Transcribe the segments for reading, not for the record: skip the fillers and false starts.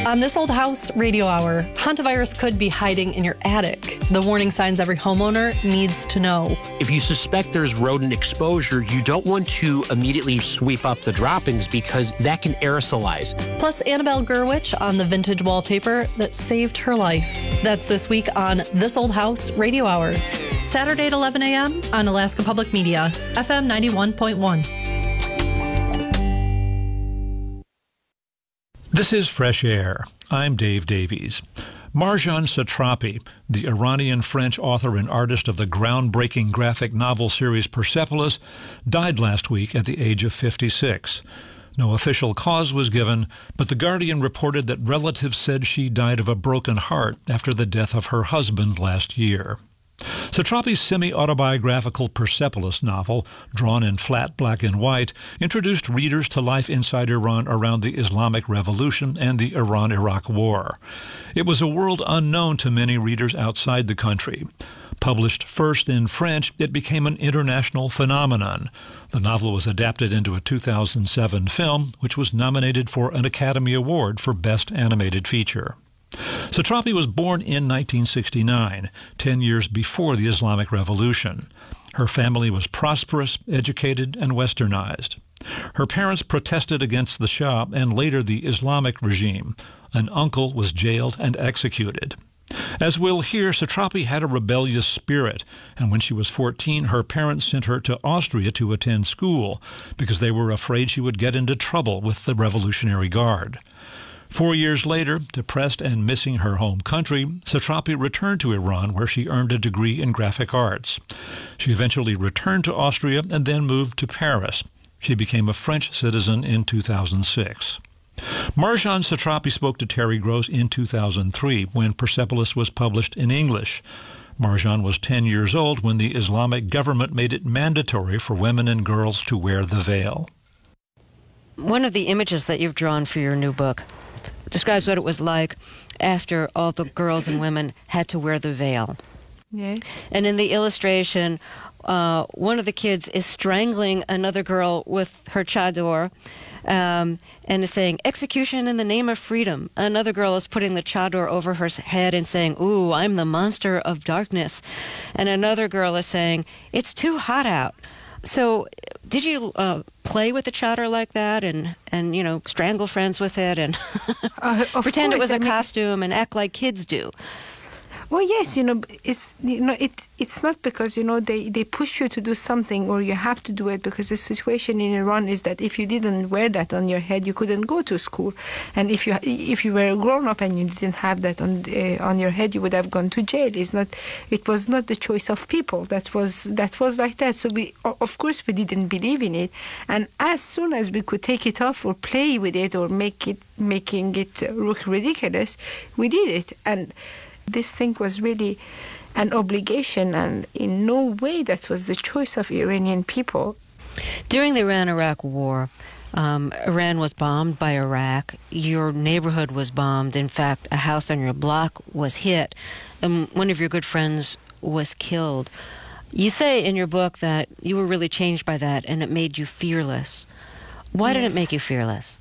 On This Old House Radio Hour, hantavirus could be hiding in your attic. The warning signs every homeowner needs to know. If you suspect there's rodent exposure, you don't want to immediately sweep up the droppings because that can aerosolize. Plus, Annabelle Gurwitch on the vintage wallpaper that saved her life. That's this week on This Old House Radio Hour. Saturday at 11 a.m. on Alaska Public Media, FM 91.1. This is Fresh Air. I'm Dave Davies. Marjane Satrapi, the Iranian-French author and artist of the groundbreaking graphic novel series Persepolis, died last week at the age of 56. No official cause was given, but The Guardian reported that relatives said she died of a broken heart after the death of her husband last year. Satrapi's semi-autobiographical Persepolis novel, drawn in flat black and white, introduced readers to life inside Iran around the Islamic Revolution and the Iran-Iraq War. It was a world unknown to many readers outside the country. Published first in French, it became an international phenomenon. The novel was adapted into a 2007 film, which was nominated for an Academy Award for Best Animated Feature. Satrapi was born in 1969, 10 years before the Islamic Revolution. Her family was prosperous, educated, and westernized. Her parents protested against the Shah and later the Islamic regime. An uncle was jailed and executed. As we'll hear, Satrapi had a rebellious spirit, and when she was 14, her parents sent her to Austria to attend school because they were afraid she would get into trouble with the Revolutionary Guard. 4 years later, depressed and missing her home country, Satrapi returned to Iran where she earned a degree in graphic arts. She eventually returned to Austria and then moved to Paris. She became a French citizen in 2006. Marjane Satrapi spoke to Terry Gross in 2003 when Persepolis was published in English. Marjane was 10 years old when the Islamic government made it mandatory for women and girls to wear the veil. One of the images that you've drawn for your new book describes what it was like after all the girls and women had to wear the veil. Yes. And in the illustration, one of the kids is strangling another girl with her chador and is saying, "Execution in the name of freedom." Another girl is putting the chador over her head and saying, "Ooh, I'm the monster of darkness." And another girl is saying, "It's too hot out." So did you play with the chador like that and strangle friends with it and pretend it was a costume and act like kids do? Well, yes, it's not because, they push you to do something or you have to do it, because the situation in Iran is that if you didn't wear that on your head, you couldn't go to school. And if you were a grown-up and you didn't have that on your head, you would have gone to jail. It was not the choice of people. That was like that. So of course we didn't believe in it. And as soon as we could take it off or play with it or making it look ridiculous, we did it. And this thing was really an obligation, and in no way that was the choice of Iranian people. During the Iran-Iraq War, Iran was bombed by Iraq. Your neighborhood was bombed. In fact, a house on your block was hit, and one of your good friends was killed. You say in your book that you were really changed by that, and it made you fearless. Why did it make you fearless?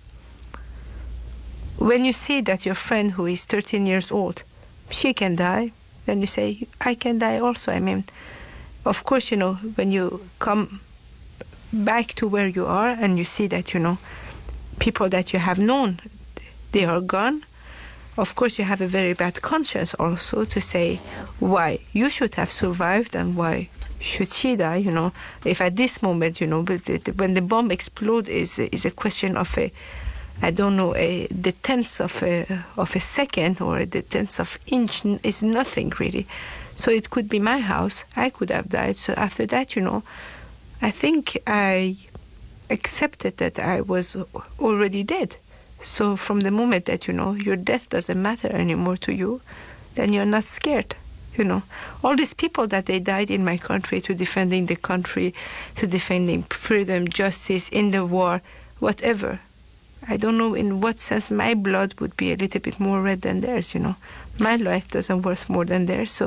When you see that your friend who is 13 years old, she can die, then you say, I can die also. I mean, of course, when you come back to where you are and you see that, people that you have known, they are gone, of course you have a very bad conscience also to say why you should have survived and why should she die, If at this moment, when the bomb explodes is a question of the tenths of a second or the tenths of inch is nothing really. So it could be my house. I could have died. So after that, I think I accepted that I was already dead. So from the moment that, your death doesn't matter anymore to you, then you're not scared. All these people that they died in my country to defending the country, to defending freedom, justice, in the war, whatever. I don't know in what sense my blood would be a little bit more red than theirs, My life doesn't worth more than theirs, so